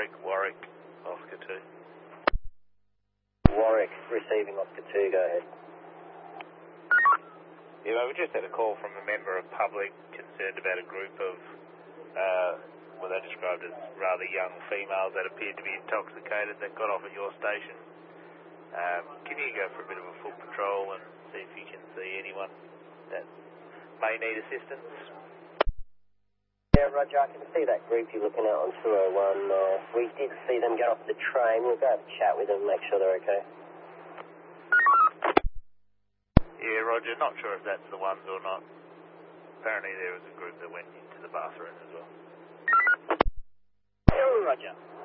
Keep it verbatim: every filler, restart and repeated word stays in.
Warwick, Warwick, Oscar two. Warwick, receiving Oscar two, go ahead. Yeah, mate, we just had a call from a member of public concerned about a group of, uh, what they described as rather young females that appeared to be intoxicated that got off at your station. Um, can you go for a bit of a foot patrol and see if you can see anyone that may need assistance? Yeah, Roger, I can see that group you're looking at on two oh one. Uh, we did see them get off the train. We'll go have a chat with them, make sure they're okay. Yeah, Roger, not sure if that's the ones or not. Apparently there was a group that went into the bathroom as well. Yeah, Roger.